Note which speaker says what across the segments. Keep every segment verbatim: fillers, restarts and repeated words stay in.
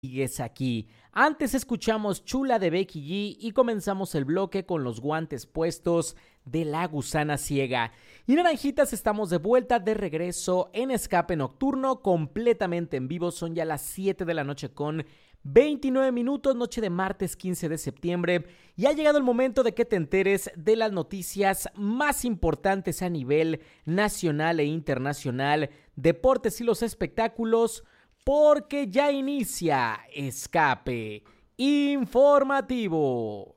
Speaker 1: Sigues aquí. Antes escuchamos Chula de Becky G y comenzamos el bloque con los guantes puestos de La Gusana Ciega. Y Naranjitas, estamos de vuelta, de regreso en Escape Nocturno, completamente en vivo. Son ya las siete de la noche con veintinueve minutos, noche de martes quince de septiembre. Y ha llegado el momento de que te enteres de las noticias más importantes a nivel nacional e internacional, deportes y los espectáculos, porque ya inicia Escape Informativo.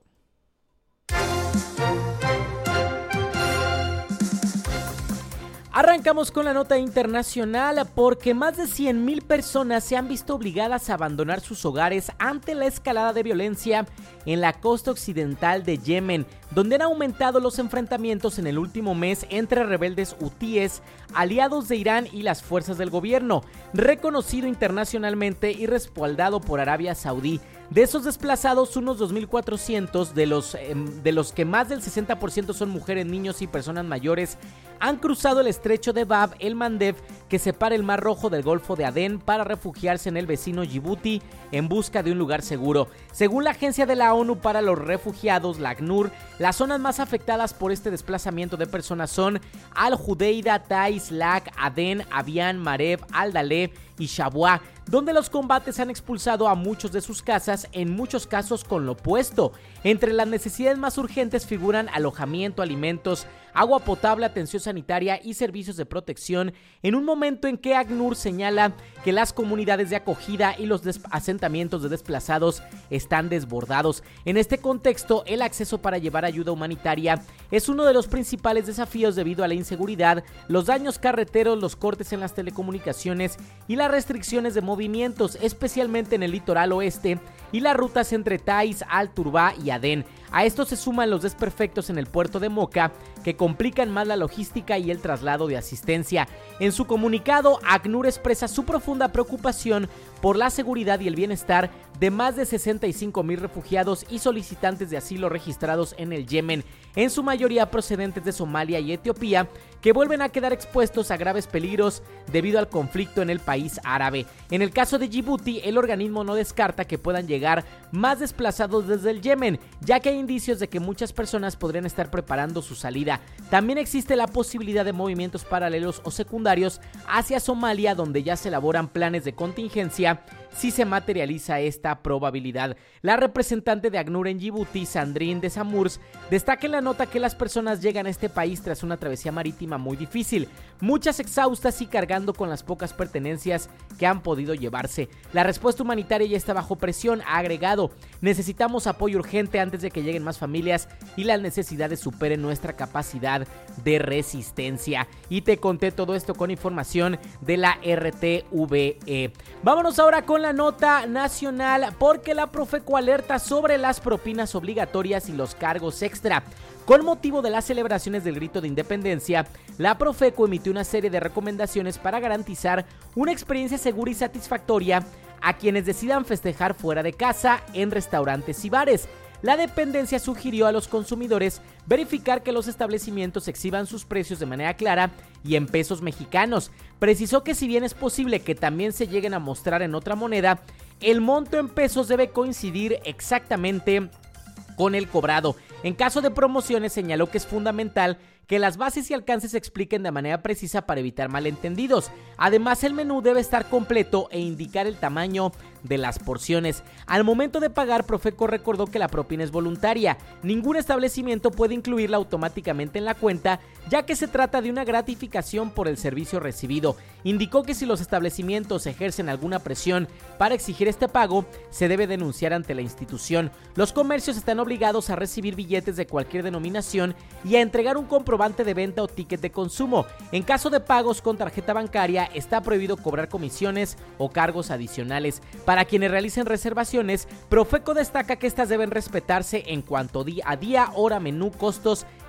Speaker 1: Arrancamos con la nota internacional porque más de cien mil personas se han visto obligadas a abandonar sus hogares ante la escalada de violencia en la costa occidental de Yemen, donde han aumentado los enfrentamientos en el último mes entre rebeldes hutíes, aliados de Irán y las fuerzas del gobierno, reconocido internacionalmente y respaldado por Arabia Saudí. De esos desplazados, unos dos mil cuatrocientos, de los, eh, de los que más del sesenta por ciento son mujeres, niños y personas mayores, han cruzado el estrecho de Bab el Mandeb, que separa el Mar Rojo del Golfo de Adén, para refugiarse en el vecino Djibouti en busca de un lugar seguro. Según la Agencia de la ONU para los Refugiados, la ACNUR, las zonas más afectadas por este desplazamiento de personas son Al-Judeida, Taiz, Lak, Adén, Abian, Mareb, Al-Daleh y Shabwa, donde los combates han expulsado a muchos de sus casas, en muchos casos con lo opuesto. Entre las necesidades más urgentes figuran alojamiento, alimentos, agua potable, atención sanitaria y servicios de protección, en un momento en que ACNUR señala que las comunidades de acogida y los asentamientos de desplazados están desbordados. En este contexto, el acceso para llevar ayuda humanitaria es uno de los principales desafíos debido a la inseguridad, los daños carreteros, los cortes en las telecomunicaciones y las restricciones de movimientos, especialmente en el litoral oeste y las rutas entre Taiz, Al-Turba y Adén. A esto se suman los desperfectos en el puerto de Moca, que complican más la logística y el traslado de asistencia. En su comunicado, ACNUR expresa su profunda preocupación por la seguridad y el bienestar de más de sesenta y cinco mil refugiados y solicitantes de asilo registrados en el Yemen, en su mayoría procedentes de Somalia y Etiopía, que vuelven a quedar expuestos a graves peligros debido al conflicto en el país árabe. En el caso de Djibouti, el organismo no descarta que puedan llegar más desplazados desde el Yemen, ya que hay indicios de que muchas personas podrían estar preparando su salida. También existe la posibilidad de movimientos paralelos o secundarios hacia Somalia, donde ya se elaboran planes de contingencia si se materializa esta probabilidad. La representante de ACNUR en Djibouti, Sandrine de Samurs, destaca en la nota que las personas llegan a este país tras una travesía marítima muy difícil, muchas exhaustas y cargando con las pocas pertenencias que han podido llevarse. La respuesta humanitaria ya está bajo presión, ha agregado. Necesitamos apoyo urgente antes de que lleguen más familias y las necesidades superen nuestra capacidad de resistencia. Y te conté todo esto con información de la R T V E. Vámonos ahora con la nota nacional, porque la Profeco alerta sobre las propinas obligatorias y los cargos extra. Con motivo de las celebraciones del Grito de Independencia, la Profeco emitió una serie de recomendaciones para garantizar una experiencia segura y satisfactoria a quienes decidan festejar fuera de casa, en restaurantes y bares. La dependencia sugirió a los consumidores verificar que los establecimientos exhiban sus precios de manera clara y en pesos mexicanos. Precisó que si bien es posible que también se lleguen a mostrar en otra moneda, el monto en pesos debe coincidir exactamente con el cobrado. En caso de promociones, señaló que es fundamental que las bases y alcances se expliquen de manera precisa para evitar malentendidos. Además, el menú debe estar completo e indicar el tamaño de las porciones. Al momento de pagar, Profeco recordó que la propina es voluntaria. Ningún establecimiento puede incluirla automáticamente en la cuenta, ya que se trata de una gratificación por el servicio recibido. Indicó que si los establecimientos ejercen alguna presión para exigir este pago, se debe denunciar ante la institución. Los comercios están obligados a recibir billetes de cualquier denominación y a entregar un comprobante de venta o ticket de consumo. En caso de pagos con tarjeta bancaria, está prohibido cobrar comisiones o cargos adicionales. Para quienes realicen reservaciones, Profeco destaca que estas deben respetarse en cuanto a día, hora, menú, costos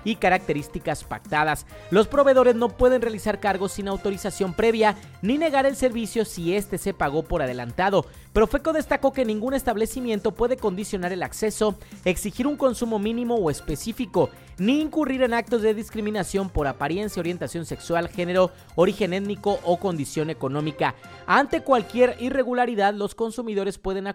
Speaker 1: y características pactadas. Los proveedores no pueden realizar cargos sin autorización previa ni negar el servicio si este se pagó por adelantado. Profeco destacó que ningún establecimiento puede condicionar el acceso, exigir un consumo mínimo o específico, ni incurrir en actos de discriminación por apariencia, orientación sexual, género, origen étnico o condición económica. Ante cualquier irregularidad, los consumidores pueden